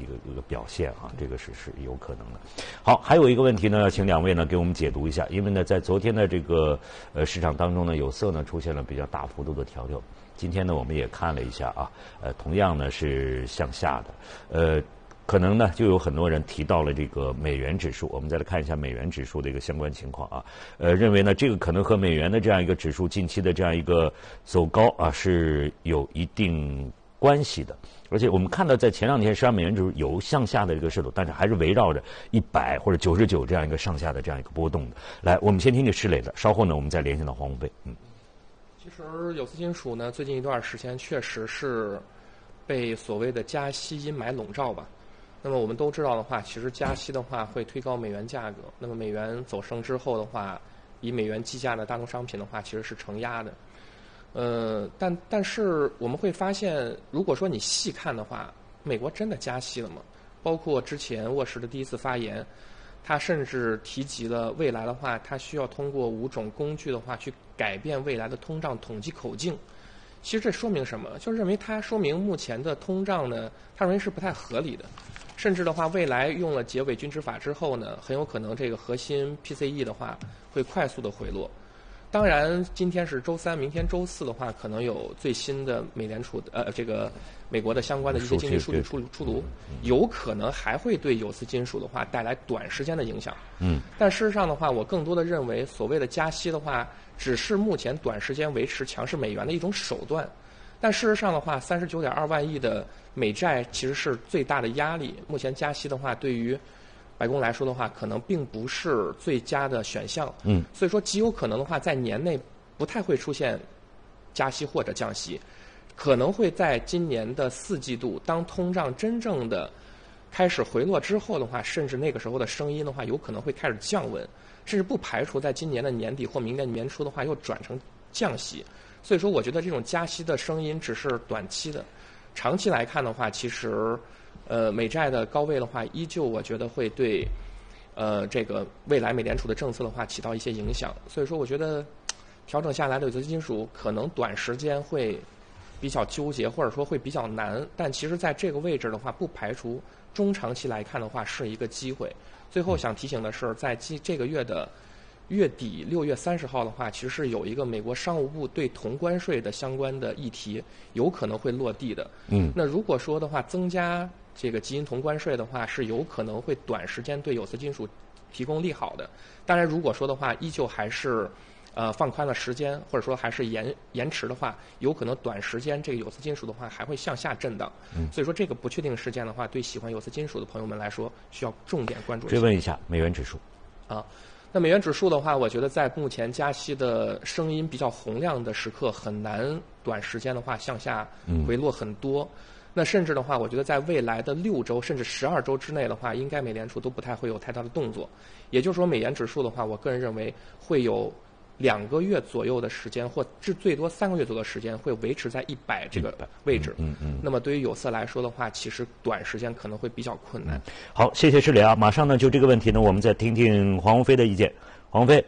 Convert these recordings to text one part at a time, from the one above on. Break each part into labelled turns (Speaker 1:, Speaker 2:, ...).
Speaker 1: 个表现啊，这个是有可能的。好，还有一个问题呢，请两位呢给我们解读一下，因为呢在昨天的这个市场当中呢，有色呢出现了比较大幅度的调整。今天呢我们也看了一下啊，同样呢是向下的，可能呢，就有很多人提到了这个美元指数。我们再来看一下美元指数的一个相关情况啊。认为呢，这个可能和美元的这样一个指数近期的这样一个走高啊是有一定关系的。而且我们看到在前两天，实际上美元指数有向下的这个势头，但是还是围绕着100或者99这样一个上下的这样一个波动的。来，我们先听听施磊的，稍后呢，我们再联系到黄宏飞。
Speaker 2: 其实有色金属呢，最近一段时间确实是被所谓的加息阴霾笼罩吧。那么我们都知道的话，其实加息的话会推高美元价格。那么美元走升之后的话，以美元计价的大宗商品的话，其实是承压的。但是我们会发现，如果说你细看的话，美国真的加息了吗？包括之前沃什的第一次发言，他甚至提及了未来的话，他需要通过5种工具的话去改变未来的通胀统计口径。其实这说明什么？就认为它说明目前的通胀呢，他认为是不太合理的。甚至的话，未来用了结尾均值法之后呢，很有可能这个核心 PCE 的话会快速的回落。当然，今天是周3，明天周4的话，可能有最新的美联储这个美国的相关的一些经济数据出炉，有可能还会对有色金属的话带来短时间的影响。但事实上的话，我更多的认为，所谓的加息的话，只是目前短时间维持强势美元的一种手段。但事实上的话，39.2万亿的美债其实是最大的压力。目前加息的话，对于白宫来说的话，可能并不是最佳的选项。所以说极有可能的话，在年内不太会出现加息或者降息，可能会在今年的4季度，当通胀真正的开始回落之后的话，甚至那个时候的声音的话，有可能会开始降温，甚至不排除在今年的年底或明年年初的话，又转成降息。所以说，我觉得这种加息的声音只是短期的，长期来看的话，其实，美债的高位的话，依旧我觉得会对，这个未来美联储的政策的话起到一些影响。所以说，我觉得调整下来的有色金属可能短时间会比较纠结，或者说会比较难。但其实在这个位置的话，不排除中长期来看的话是一个机会。最后想提醒的是，在这个月的月底6月30号的话，其实是有一个美国商务部对铜关税的相关的议题，有可能会落地的。那如果说的话，增加这个极银铜关税的话，是有可能会短时间对有色金属提供利好的。当然，如果说的话，依旧还是放宽了时间，或者说还是延迟的话，有可能短时间这个有色金属的话还会向下震荡。所以说这个不确定事件的话，对喜欢有色金属的朋友们来说，需要重点关注一下。
Speaker 1: 追问一下美元指数
Speaker 2: 那美元指数的话，我觉得在目前加息的声音比较洪亮的时刻，很难短时间的话向下回落很多。那甚至的话，我觉得在未来的6周甚至12周之内的话，应该美联储都不太会有太大的动作。也就是说，美元指数的话，我个人认为会有2个月左右的时间，或至最多3个月左右的时间，会维持在100这个位置。那么对于有色来说的话，其实短时间可能会比较困难。
Speaker 1: 好，谢谢施磊啊。马上呢，就这个问题呢，我们再听听黄宏飞的意见。黄宏飞，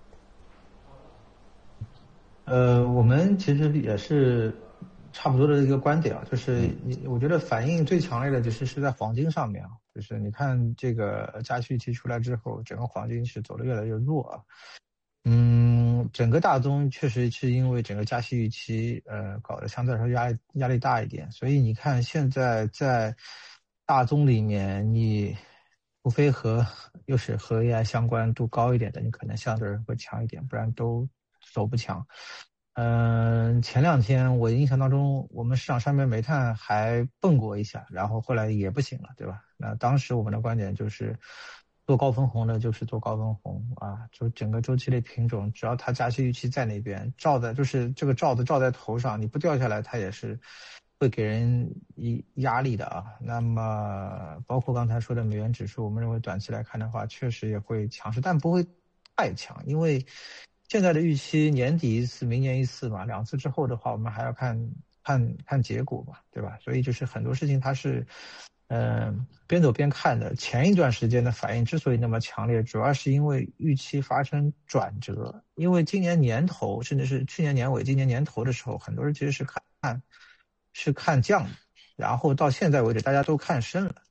Speaker 3: 我们其实也是差不多的一个观点啊，就是我觉得反应最强烈的是在黄金上面啊，就是你看这个加息预期出来之后，整个黄金是走得越来越弱啊。整个大宗确实是因为整个加息预期，搞得相对来说压力大一点，所以你看现在在大宗里面，你除非又是和 AI 相关度高一点的，你可能相对会强一点，不然都走不强。前2天我印象当中，我们市场上面煤炭还蹦过一下，然后后来也不行了，对吧？那当时我们的观点就是，做高分红的就是做高分红啊，就整个周期类品种，只要它加息预期在那边，就是这个罩子罩在头上，你不掉下来，它也是会给人压力的啊。那么包括刚才说的美元指数，我们认为短期来看的话，确实也会强势，但不会太强，因为现在的预期年底一次，明年一次嘛，2次之后的话，我们还要看结果嘛，对吧？所以就是很多事情它是边走边看的。前一段时间的反应之所以那么强烈，主要是因为预期发生转折。因为今年年头，甚至是去年年尾、今年年头的时候，很多人其实是看降的，然后到现在为止，大家都看升了。